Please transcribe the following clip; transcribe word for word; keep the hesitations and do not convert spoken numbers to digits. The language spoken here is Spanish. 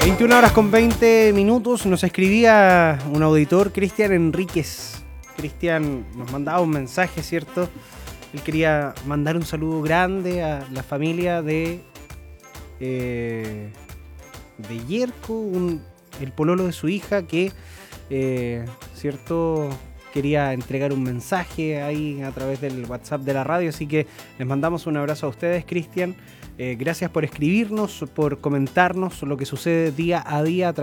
veintiuna horas con veinte minutos. Nos escribía un auditor, Cristian Enríquez. Cristian nos mandaba un mensaje, ¿cierto? Él quería mandar un saludo grande a la familia de eh, de Yerko, un, el pololo de su hija, que eh, cierto quería entregar un mensaje ahí a través del WhatsApp de la radio, así que les mandamos un abrazo a ustedes, Cristian. Eh, gracias por escribirnos, por comentarnos lo que sucede día a día a